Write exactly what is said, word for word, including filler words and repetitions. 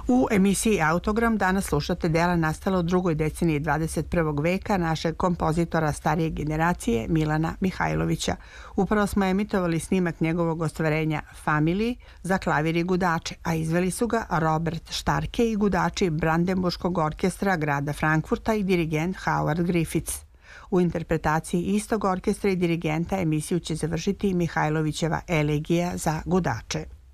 U emisiji Autogram danas slušate dela nastala u drugoj deceniji dvadeset prvog veka našeg kompozitora starije generacije Milana Mihajlovića. Upravo smo emitovali snimak njegovog ostvarenja Family za klavir i gudače, a izveli su ga Robert Štarke i gudači Brandenburškog orkestra grada Frankfurta i dirigent Howard Griffiths. U interpretaciji istog orkestra i dirigenta emisiju će završiti Mihajlovićeva elegija za gudače.